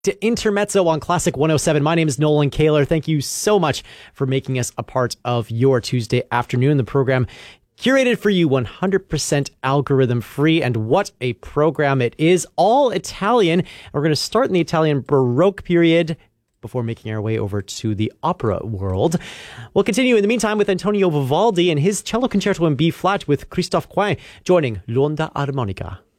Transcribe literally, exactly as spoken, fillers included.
To Intermezzo on Classic one oh seven. My name is Nolan Kaler. Thank you so much for making us a part of your Tuesday afternoon. The program curated for you, one hundred percent algorithm free, and what a program it is. All Italian. We're going to start in the Italian Baroque period before making our way over to the opera world. We'll continue in the meantime with Antonio Vivaldi and his cello concerto in B flat with Christophe Quay joining L'Onda Armonica.